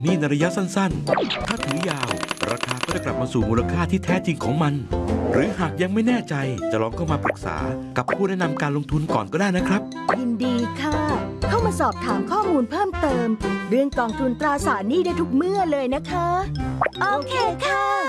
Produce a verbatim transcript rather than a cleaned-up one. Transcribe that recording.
นี่ในระยะสั้นๆถ้าถือยาวราคาก็จะกลับมาสู่มูลค่าที่แท้จริงของมันหรือหากยังไม่แน่ใจจะลองเข้ามาปรึกษากับผู้แนะนำการลงทุนก่อนก็ได้นะครับยินดีค่ะเข้ามาสอบถามข้อมูลเพิ่มเติมเรื่องกองทุนตราสารหนี้ได้ทุกเมื่อเลยนะคะโอเคค่ะ